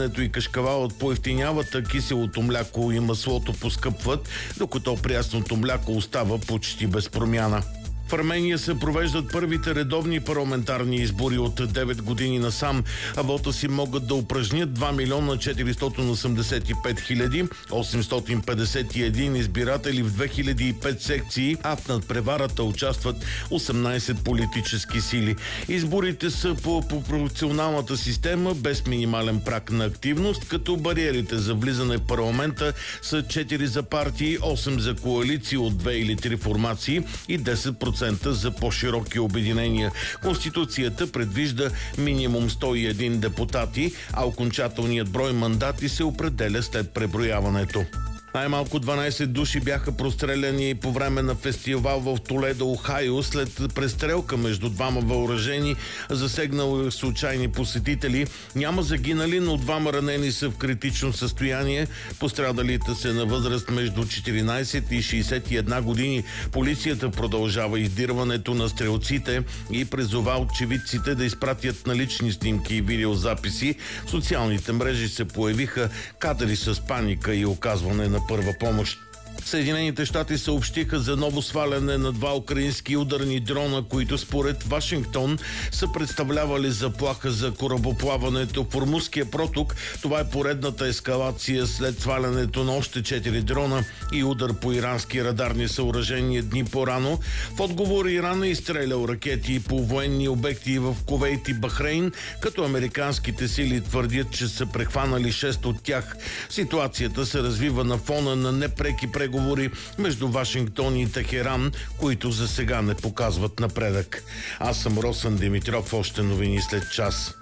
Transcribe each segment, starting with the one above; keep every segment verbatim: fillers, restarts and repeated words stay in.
сиренето и кашкавалът поевтиняват, а киселото мляко и маслото поскъпват, докато прясното мляко остава почти без промяна. В Армения се провеждат първите редовни парламентарни избори от девет години насам, а вота си могат да упражнят два милиона четиристотин осемдесет и пет хиляди осемстотин петдесет и един избиратели в две хиляди и пет секции, а в надпреварата участват осемнайсет политически сили. Изборите са по пропорционалната система без минимален праг на активност, като бариерите за влизане в парламента са четири за партии, осем за коалиции от две или три формации и десет процента за по-широки обединения. Конституцията предвижда минимум сто и един депутати, а окончателният брой мандати се определя след преброяването. Най-малко дванайсет души бяха простреляни по време на фестивал в Толедо, Охайо, след престрелка между двама въоръжени, засегнали случайни посетители. Няма загинали, но двама ранени са в критично състояние. Пострадалите са на възраст между четиринайсет и шейсет и една години. Полицията продължава издирването на стрелците и призова очевидците да изпратят налични снимки и видеозаписи. В социалните мрежи се появиха кадри с паника и оказване на първа помощ. Съединените щати съобщиха за ново сваляне на два украински ударни дрона, които според Вашингтон са представлявали заплаха за корабоплаването в Ормузския проток. Това е поредната ескалация след свалянето на още четири дрона и удар по ирански радарни съоръжения дни по-рано. В отговор Иран е изстрелял ракети по военни обекти в Кувейт и Бахрейн, като американските сили твърдят, че са прехванали шест от тях. Ситуацията се развива на фона на непреки преговори между Вашингтон и Техеран, които за сега не показват напредък. Аз съм Росен Димитров, още новини след час.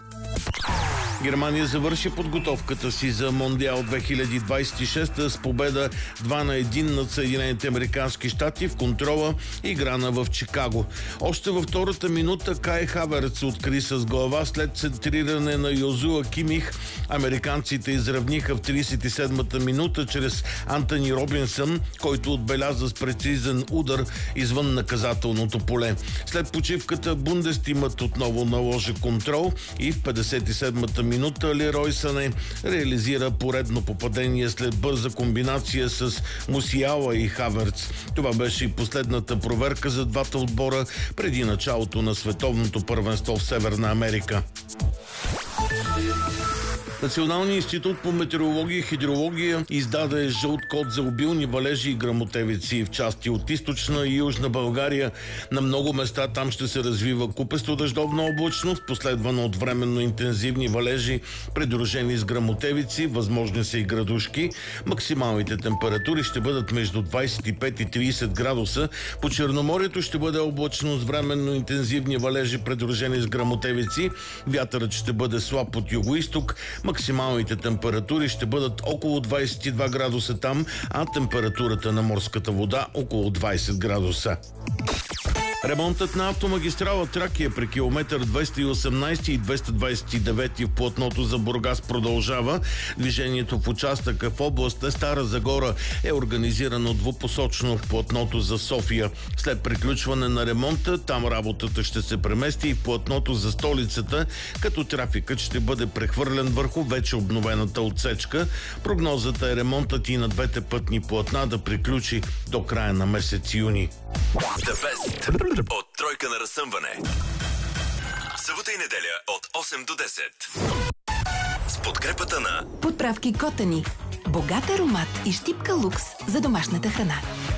Германия завърши подготовката си за Мондиал две хиляди двайсет и шеста с победа два на един над Съединените американски щати в контрола, играна в Чикаго. Още във втората минута Кай Хаверц откри с глава след центриране на Йозуа Кимих. Американците изравниха в трийсет и седмата минута чрез Антони Робинсън, който отбеляза с прецизен удар извън наказателното поле. След почивката Бундестимът отново наложи контрол и в петдесет и седмата минута Лерой Сане реализира поредно попадение след бърза комбинация с Мусиала и Хаверц. Това беше и последната проверка за двата отбора преди началото на световното първенство в Северна Америка. Националният институт по метеорология и хидрология издаде жълт код за обилни валежи и гръмотевици в части от източна и южна България. На много места там ще се развива купесто дъждовна облачност, последвана от временно интензивни валежи, придружени с гръмотевици, възможни са и градушки. Максималните температури ще бъдат между двайсет и пет и трийсет градуса. По Черноморието ще бъде облачно с временно интензивни валежи, придружени с гръмотевици. Вятърът ще бъде слаб от югоизток. Максималните температури ще бъдат около двайсет и два градуса там, а температурата на морската вода около двайсет градуса. Ремонтът на автомагистрала Тракия при километър двеста и осемнайсети и двеста двайсет и девети в платното за Бургас продължава. Движението в участъка в област Стара Загора е организирано двупосочно в платното за София. След приключване на ремонта, там работата ще се премести и в платното за столицата, като трафикът ще бъде прехвърлен върху вече обновената отсечка. Прогнозата е ремонтът и на двете пътни платна да приключи до края на месец юни. От тройка на разсъмване. Събота и неделя от осем до десет. С подкрепата на Подправки Котани. Богат аромат и щипка лукс за домашната храна.